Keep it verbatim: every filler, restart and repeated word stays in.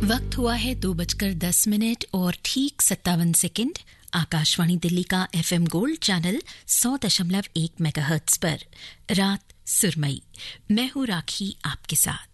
वक्त हुआ है दो बजकर दस मिनट और ठीक सत्तावन सेकंड। आकाशवाणी दिल्ली का एफएम गोल्ड चैनल सौ दशमलव एक मेगाहर्ट्ज पर रात सुरमई। मैं हूं राखी आपके साथ।